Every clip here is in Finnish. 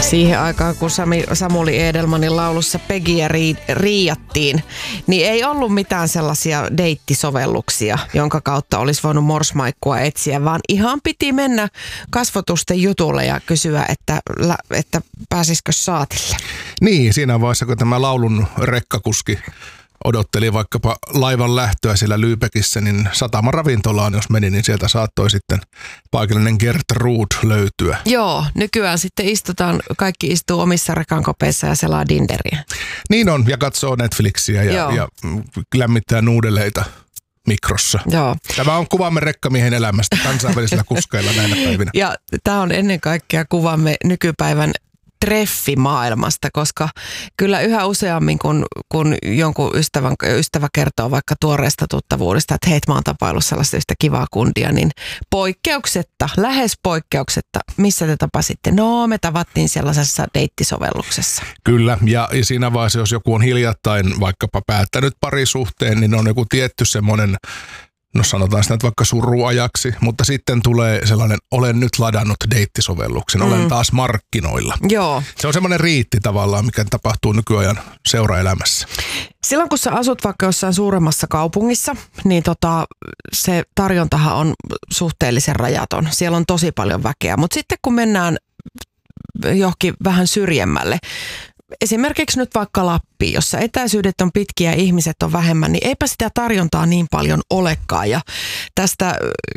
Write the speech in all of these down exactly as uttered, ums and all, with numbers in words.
Siihen aikaan, kun Sami, Samuli Edelmanin laulussa Pegiä rii, riiattiin, niin ei ollut mitään sellaisia deittisovelluksia, jonka kautta olisi voinut morsmaikkua etsiä, vaan ihan piti mennä kasvotusten jutulle ja kysyä, että, että pääsisikö saatille. Niin, siinä vaiheessa, kun tämä laulun rekkakuski odotteli vaikkapa laivan lähtöä siellä Lübeckissä, niin satama ravintolaan, jos meni, niin sieltä saattoi sitten paikallinen Gertrud löytyä. Joo, nykyään sitten istutaan, kaikki istuu omissa rekankopeissa ja selaa Dinderiä. Niin on, ja katsoo Netflixiä ja, ja lämmittää nuudeleita mikrossa. Joo. Tämä on kuvamme rekkamiehen elämästä kansainvälisillä kuskeilla näinä päivinä. Ja tämä on ennen kaikkea kuvamme nykypäivän treffimaailmasta, koska kyllä yhä useammin, kun, kun jonkun ystävän, ystävä kertoo vaikka tuoreesta tuttavuudesta, että hei, mä oon tapaillut sellaista yhtä kivaa kundia, niin poikkeuksetta, lähes poikkeuksetta, missä te tapasitte? No, me tavattiin sellaisessa deittisovelluksessa. Kyllä, ja, ja siinä vaiheessa, jos joku on hiljattain vaikkapa päättänyt parisuhteen, niin on joku tietty semmoinen, no sanotaan sitä nyt vaikka suruajaksi, mutta sitten tulee sellainen, olen nyt ladannut deittisovelluksen, olen mm. taas markkinoilla. Joo. Se on semmoinen riitti tavallaan, mikä tapahtuu nykyajan seuraelämässä. Silloin kun sä asut vaikka jossain suuremmassa kaupungissa, niin tota, se tarjontahan on suhteellisen rajaton. Siellä on tosi paljon väkeä, mutta sitten kun mennään johonkin vähän syrjemmälle, esimerkiksi nyt vaikka Lappiin, jossa etäisyydet on pitkiä ja ihmiset on vähemmän, niin eipä sitä tarjontaa niin paljon olekaan. Ja tästä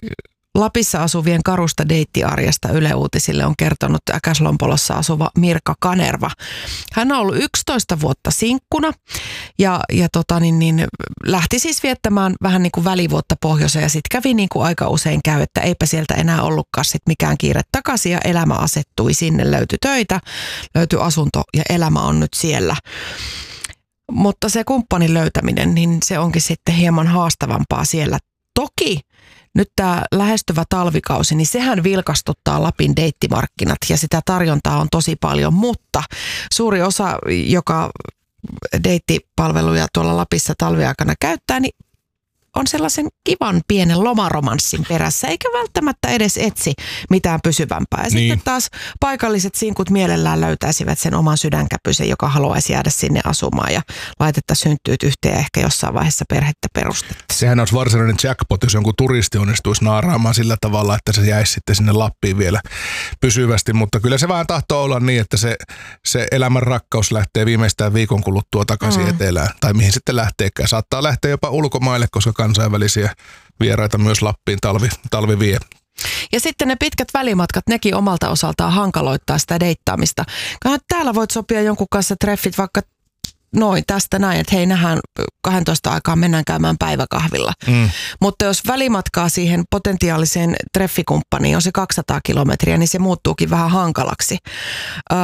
Lapissa asuvien karusta deittiarjesta Yle Uutisille on kertonut Äkäslompolossa asuva Mirka Kanerva. Hän on ollut yksitoista vuotta sinkkuna ja, ja tota niin, niin, lähti siis viettämään vähän niin kuin välivuotta pohjoiseen ja sitten kävi niin kuin aika usein käy, että eipä sieltä enää ollutkaan sit mikään kiire takaisin ja elämä asettui sinne. Löytyi töitä, löytyi asunto ja elämä on nyt siellä. Mutta se kumppanin löytäminen, niin se onkin sitten hieman haastavampaa siellä. Toki nyt tämä lähestyvä talvikausi, niin sehän vilkastuttaa Lapin deittimarkkinat ja sitä tarjontaa on tosi paljon, mutta suuri osa, joka deittipalveluja tuolla Lapissa talviaikana käyttää, niin on sellaisen kivan pienen lomaromanssin perässä, eikä välttämättä edes etsi mitään pysyvämpää. Ja niin. Sitten taas paikalliset sinkut mielellään löytäisivät sen oman sydänkäpysen, joka haluaisi jäädä sinne asumaan ja laitetta syntyy yhteen ehkä jossain vaiheessa perhettä perustettu. Sehän olisi varsinainen jackpot, jos jonkun turisti onnistuisi naaraamaan sillä tavalla, että se jäisi sitten sinne Lappiin vielä pysyvästi, mutta kyllä se vähän tahtoo olla niin, että se, se elämän rakkaus lähtee viimeistään viikon kuluttua takaisin mm. etelään, tai mihin sitten lähteekään. Saattaa lähteä jopa ulkomaille, koska kansainvälisiä vieraita myös Lappiin talvi, talvi vie. Ja sitten ne pitkät välimatkat, nekin omalta osaltaan hankaloittaa sitä deittaamista. Täällä voit sopia jonkun kanssa treffit vaikka noin tästä näin, että hei, nähdään kahdentoista aikaan mennään käymään päiväkahvilla. Mm. Mutta jos välimatkaa siihen potentiaaliseen treffikumppaniin on se kaksisataa kilometriä, niin se muuttuukin vähän hankalaksi. Öö,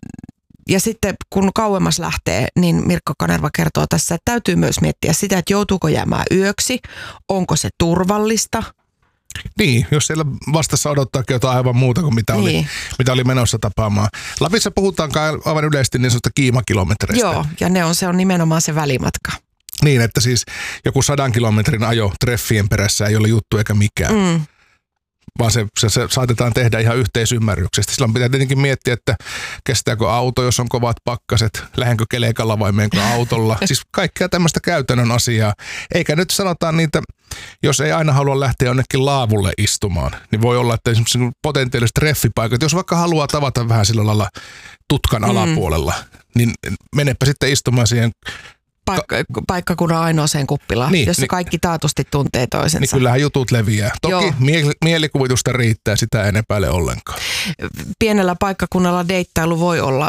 Ja sitten kun kauemmas lähtee, niin Mirkka Kanerva kertoo tässä, että täytyy myös miettiä sitä, että joutuuko jäämään yöksi, onko se turvallista. Niin, jos siellä vastassa odottaakin jotain aivan muuta kuin mitä, niin. oli, mitä oli menossa tapaamaan. Lapissa puhutaan aivan yleisesti niin sanotusta kiimakilometreistä. Joo, ja ne on, se on nimenomaan se välimatka. Niin, että siis joku sadan kilometrin ajo treffien perässä ei ole juttu eikä mikään. Mm. Vaan se, se, se saatetaan tehdä ihan yhteisymmärryksestä. Silloin pitää tietenkin miettiä, että kestääkö auto, jos on kovat pakkaset, lähdenkö kelekalla vai menenkö autolla. Siis kaikkea tämmöistä käytännön asiaa. Eikä nyt sanotaan niitä, jos ei aina halua lähteä jonnekin laavulle istumaan, niin voi olla, että esimerkiksi potentiaaliset treffipaikat, jos vaikka haluaa tavata vähän sillä lailla tutkan mm. alapuolella, niin menepä sitten istumaan siihen Paikka, paikkakunnan ainoaseen kuppilaan, niin, jossa niin, kaikki taatusti tuntee toisensa. Niin kyllähän jutut leviää. Toki mie- mielikuvitusta riittää, sitä en epäile ollenkaan. Pienellä paikkakunnalla deittailu voi olla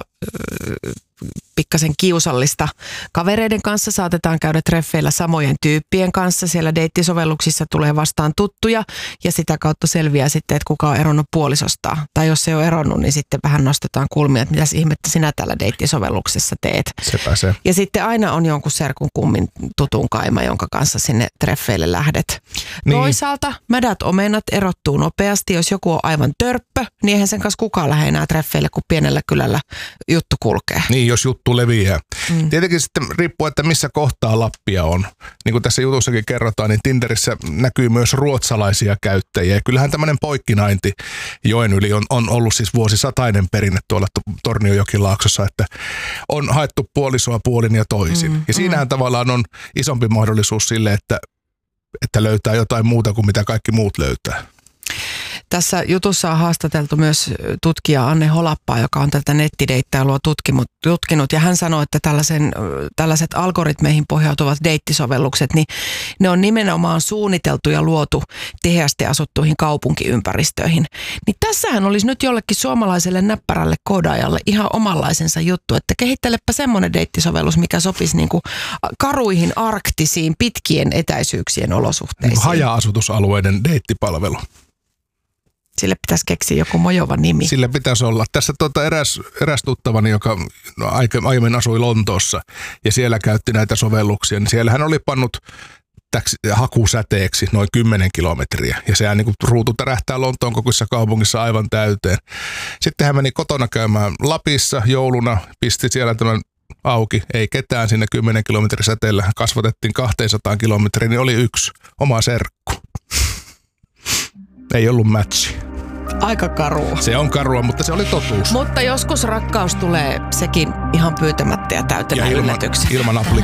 pikkasen kiusallista. Kavereiden kanssa saatetaan käydä treffeillä samojen tyyppien kanssa. Siellä deittisovelluksissa tulee vastaan tuttuja ja sitä kautta selviää sitten, että kuka on eronnut puolisostaan. Tai jos se on eronnut, niin sitten vähän nostetaan kulmia, että mitäs ihmettä sinä tällä deittisovelluksessa teet. Sepä se. Ja sitten aina on jonkun serkun kummin tutun kaima, jonka kanssa sinne treffeille lähdet. Niin. Toisaalta mädät omenat erottuu nopeasti. Jos joku on aivan törppö, niin eihän sen kanssa kukaan lähde enää treffeille, kun pienellä kylällä juttu kulkee. Niin, jos juttu leviää. Mm. Tietenkin sitten riippuu, että missä kohtaa Lappia on. Niin kuin tässä jutussakin kerrotaan, niin Tinderissä näkyy myös ruotsalaisia käyttäjiä. Ja kyllähän tämmöinen poikkinainti joen yli on, on ollut siis vuosisatainen perinne tuolla Tornionjokilaaksossa, että on haettu puolisoa puolin ja toisin. Mm. Ja siinähän mm. tavallaan on isompi mahdollisuus sille, että, että löytää jotain muuta kuin mitä kaikki muut löytää. Tässä jutussa on haastateltu myös tutkija Anne Holappaa, joka on tätä nettideittailua tutkinut, tutkinut ja hän sanoi, että tällaisen, tällaiset algoritmeihin pohjautuvat deittisovellukset, niin ne on nimenomaan suunniteltu ja luotu tiheästi asuttuihin kaupunkiympäristöihin. Niin tässähän olisi nyt jollekin suomalaiselle näppärälle koodaajalle ihan omanlaisensa juttu, että kehittelepä semmoinen deittisovellus, mikä sopisi niin kuin karuihin arktisiin pitkien etäisyyksien olosuhteisiin. Haja-asutusalueiden deittipalvelu. Sille pitäisi keksiä joku mojova nimi. Sille pitäisi olla. Tässä tuota eräs, eräs tuttavani, joka no, aiemmin asui Lontoossa ja siellä käytti näitä sovelluksia, niin siellä hän oli pannut täksi hakusäteeksi noin kymmenen kilometriä. Ja sehän niin kuin ruutu tärähtää Lontoon kokoisessa kaupungissa aivan täyteen. Sitten hän meni kotona käymään Lapissa jouluna, pisti siellä tämän auki, ei ketään siinä kymmenen kilometrin säteellä. Kasvatettiin kaksisataa kilometriä, niin oli yksi oma serkku. Ei ollut matchi. Aika karua. Se on karua, mutta se oli totuus. Mutta joskus rakkaus tulee sekin ihan pyytämättä ja täytenä yllätyksenä. Ilman applikaatio.